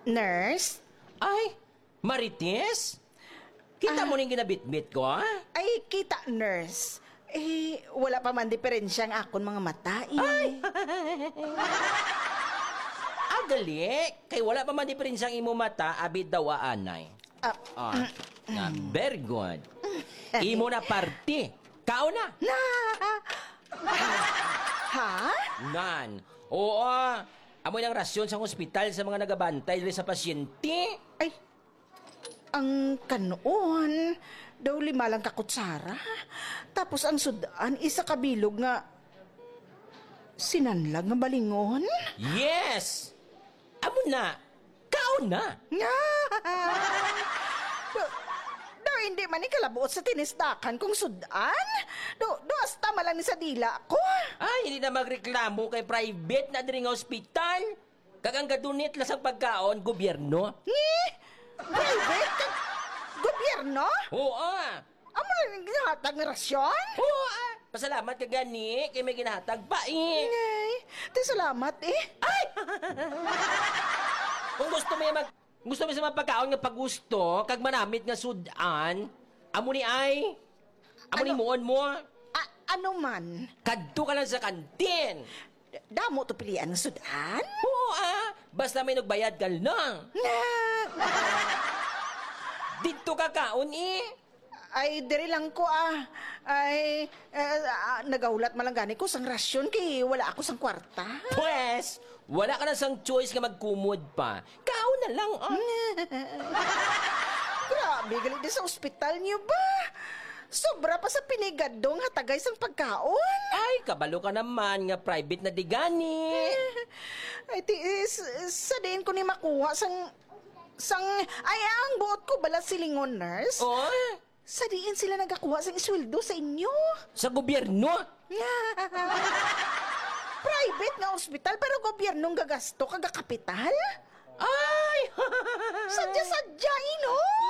Nurse? Ay, Marites? Kita mo ning ginabitbit ko, ha? Ay, kita, nurse. Wala pa man diferensya ang akon mga mata, Ay! Gali, kay wala pa man diferensya ang imo mata, abid daw anay. Na, very good. Imo na party. Kao na. Ha? Nan. Oo, amoy ng rasyon sa ospital sa mga nagabantay dili sa pasyente. Ay, ang kanoon, daw 5 lang kakutsara. Tapos ang sudan, isa kabilog nga sinanlag nga balingon. Yes! Amo na. Kao na. Nga! Daw hindi man ikalabuot sa tinisdakan kung sudan. Do hasta malang ni sa dila ko. Ay, hindi na magreklamo kay private na diri nga ospital. Kagang gadunit lang sa pagkaon, gobyerno. Private? Gobyerno? Oo, Amo na yung ginahatag ng rasyon? oo, pasalamat ka gani, kay may ginahatag pa eh. Ngay, salamat Ay! Kung gusto mo gusto mo sa mga pagkaon nga pagusto, kag manamit nga sudan, amo ni ay, amo ni muon mo, Ano man? kadto ka lang sa kantin. Damo to pilihan ng sudan? Oo, basta may nagbayad ka lang. Dito ka kaon eh. Ay, diri lang ko nagaulat malang gani ko sang rasyon kay wala ako sang kwarta. Pwes, wala ka na sang choice nga magkumod pa. Kaon na lang, Grabe, gali din sa ospital niyo ba? Sobra pa sa pinigadong hatagay sang pagkaon. Ay, kabalo ka naman nga private na digani. Ay, sa din ko ni makuha ang buot ko bala silingon, nurse. Oh, Sa diin sila nagakuha sang isweldo sa inyo. sa gobyerno. Private nga ospital pero gobyernong gagasto kaga kapital? Ay! Sadya-sadya, no?